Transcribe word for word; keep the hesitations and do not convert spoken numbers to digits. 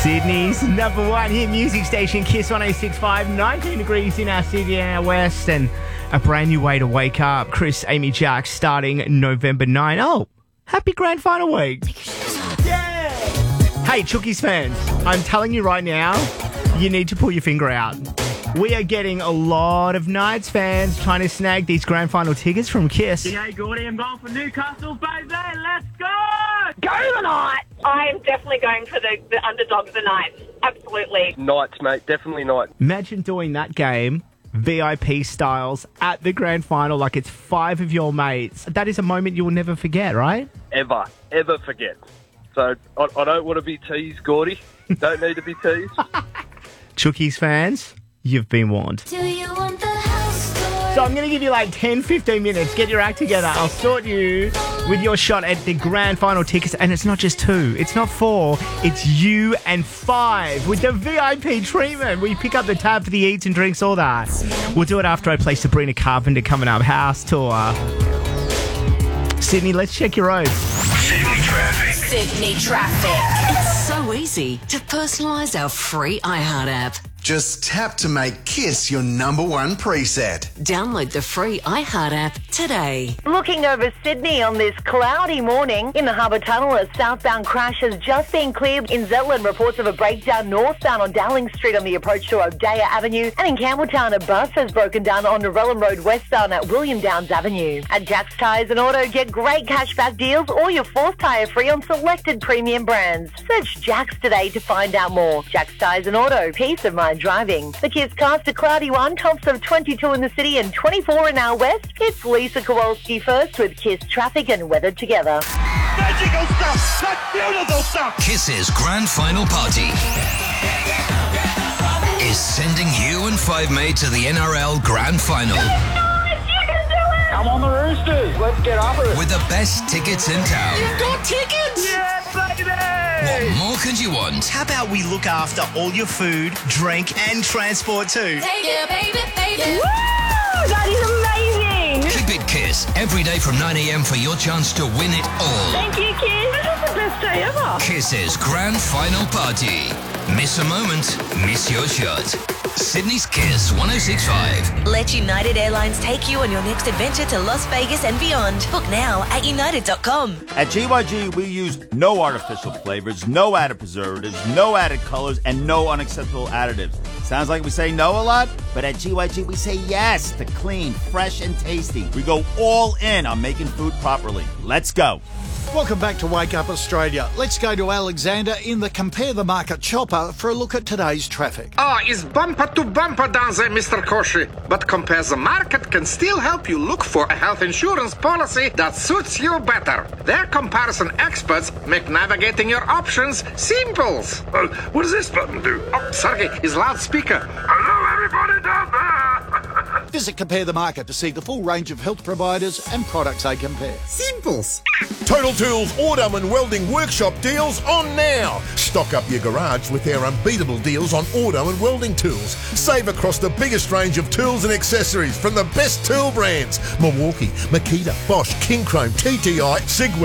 Sydney's number one hit music station, Kiss one oh six point five, nineteen degrees in our city and our west, and a brand new way to wake up. Chris, Amy, Jack, starting November ninth. Oh, happy grand final week. Yeah! Hey, Chookies fans, I'm telling you right now, you need to pull your finger out. We are getting a lot of Knights fans trying to snag these grand final tickets from Kiss. Hey, Gordy, I'm going for Newcastle, baby. Let's go! Go the Knights! I am definitely going for the, the underdog, the Knights. Absolutely. Knights, mate. Definitely Knights. Imagine doing that game, V I P styles, at the grand final like it's five of your mates. That is a moment you will never forget, right? Ever, ever forget. So I, I don't want to be teased, Gordy. Don't need to be teased. Chookies fans, you've been warned. Do you want the house tour? So I'm going to give you like ten, fifteen minutes. Get your act together. I'll sort you with your shot at the grand final tickets. And it's not just two. It's not four. It's you and five with the V I P treatment. We pick up the tab for the eats and drinks, all that. We'll do it after I play Sabrina Carpenter coming up. House tour. Sydney, let's check your roads. Sydney traffic. Sydney traffic. It's so easy to personalise our free iHeart app. Just tap to make Kiss your number one preset. Download the free iHeart app today. Looking over Sydney on this cloudy morning. In the Harbour Tunnel, a southbound crash has just been cleared. In Zetland, reports of a breakdown northbound on Dowling Street on the approach to O'Dea Avenue. And in Campbelltown, a bus has broken down on Narellan Road westbound at William Downs Avenue. At Jack's Tyres and Auto, get great cashback deals or your fourth tyre free on selected premium brands. Search Jack's today to find out more. Jack's Tyres and Auto, peace of mind driving. The Kiss cast a cloudy one, tops of twenty-two in the city and twenty-four in our west. It's Lisa Kowalski first with Kiss traffic and weather together. Magical stuff! That's beautiful stuff! Kiss's grand final party is sending you and five mates to the N R L grand final. Come on the Roosters. Let's get up it. With the best tickets in town. You've got tickets! Yeah, baby! What more could you want? How about we look after all your food, drink, and transport too? Take it, baby, baby. Woo! That is amazing! Keep it Kiss every day from nine a.m. for your chance to win it all. Thank you, Kiss. This is the best day ever. Kiss's grand final party. Miss a moment, miss your shot. Sydney's Kiss one oh six point five. Let United Airlines take you on your next adventure to Las Vegas and beyond. Book now at united dot com. At G Y G, we use no artificial flavors, no added preservatives, no added colors, and no unacceptable additives. Sounds like we say no a lot, but at G Y G, we say yes to clean, fresh, and tasty. We go all in on making food properly. Let's go. Welcome back to Wake Up Australia. Let's go to Alexander in the Compare the Market chopper for a look at today's traffic. Ah, it's bumper to bumper down there, Mister Koshi. But Compare the Market can still help you look for a health insurance policy that suits you better. Their comparison experts make navigating your options simple. Uh, what does this button do? Oh, Sergey, is loudspeaker. Hello, everybody down there! Visit Compare the Market to see the full range of health providers and products they compare. Simples. Total Tools Auto and Welding Workshop deals on now. Stock up your garage with their unbeatable deals on auto and welding tools. Save across the biggest range of tools and accessories from the best tool brands: Milwaukee, Makita, Bosch, King Chrome, T T I, Sig